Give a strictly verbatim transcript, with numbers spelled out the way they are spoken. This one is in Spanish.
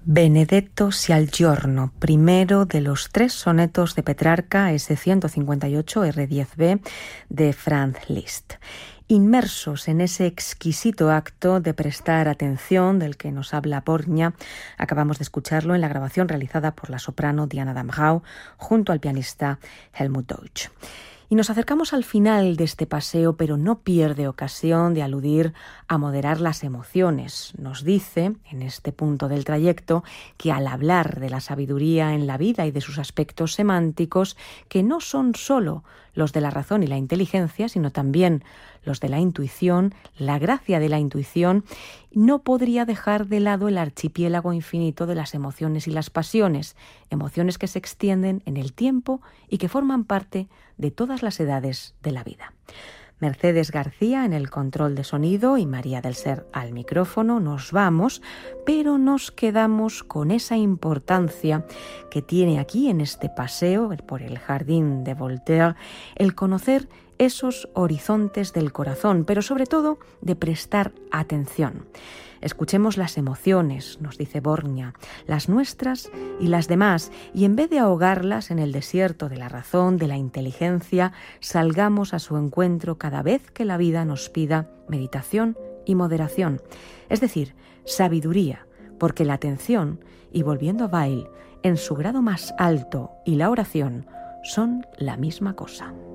Benedetto Cialgiorno, primero de los tres sonetos de Petrarca, ese ciento cincuenta y ocho R diez B de Franz Liszt. Inmersos en ese exquisito acto de prestar atención del que nos habla Borgna, acabamos de escucharlo en la grabación realizada por la soprano Diana Damrau junto al pianista Helmut Deutsch. Y nos acercamos al final de este paseo, pero no pierde ocasión de aludir a moderar las emociones. Nos dice, en este punto del trayecto, que al hablar de la sabiduría en la vida y de sus aspectos semánticos, que no son sólo los de la razón y la inteligencia, sino también los de la intuición, la gracia de la intuición, no podría dejar de lado el archipiélago infinito de las emociones y las pasiones, emociones que se extienden en el tiempo y que forman parte de todas las edades de la vida. Mercedes García en el control de sonido y María del Ser al micrófono. Nos vamos, pero nos quedamos con esa importancia que tiene aquí en este paseo por el jardín de Voltaire el conocer esos horizontes del corazón, pero sobre todo de prestar atención. Escuchemos las emociones, nos dice Borgna, las nuestras y las demás, y en vez de ahogarlas en el desierto de la razón, de la inteligencia, salgamos a su encuentro cada vez que la vida nos pida meditación y moderación, es decir, sabiduría, porque la atención, y volviendo a Weil, en su grado más alto, y la oración, son la misma cosa.